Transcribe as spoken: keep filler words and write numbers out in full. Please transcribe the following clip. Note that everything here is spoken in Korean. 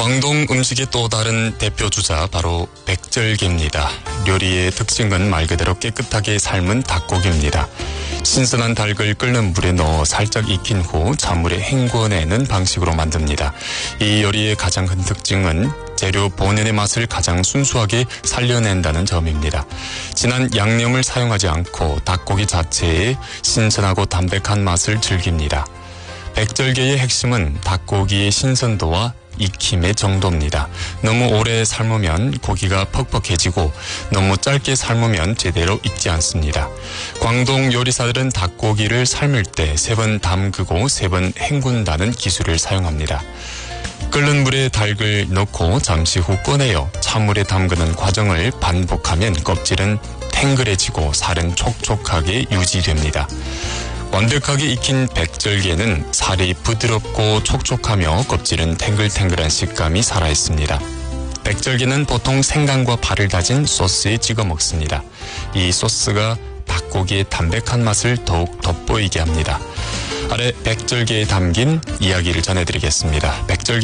광동 음식의 또 다른 대표 주자 바로 백절개입니다. 요리의 특징은 말 그대로 깨끗하게 삶은 닭고기입니다. 신선한 닭을 끓는 물에 넣어 살짝 익힌 후 찬물에 헹궈내는 방식으로 만듭니다. 이 요리의 가장 큰 특징은 재료 본연의 맛을 가장 순수하게 살려낸다는 점입니다. 진한 양념을 사용하지 않고 닭고기 자체의 신선하고 담백한 맛을 즐깁니다. 백절개의 핵심은 닭고기의 신선도와 익힘의 정도입니다. 너무 오래 삶으면 고기가 퍽퍽해지고 너무 짧게 삶으면 제대로 익지 않습니다. 광동 요리사들은 닭고기를 삶을 때 세 번 담그고 세 번 헹군다는 기술을 사용합니다. 끓는 물에 닭을 넣고 잠시 후 꺼내어 찬물에 담그는 과정을 반복하면 껍질은 탱글해지고 살은 촉촉하게 유지됩니다. 완벽하게 익힌 백절개는 살이 부드럽고 촉촉하며 껍질은 탱글탱글한 식감이 살아있습니다. 백절개는 보통 생강과 파를 다진 소스에 찍어 먹습니다. 이 소스가 닭고기의 담백한 맛을 더욱 돋보이게 합니다. 아래 백절개에 담긴 이야기를 전해드리겠습니다. 백절개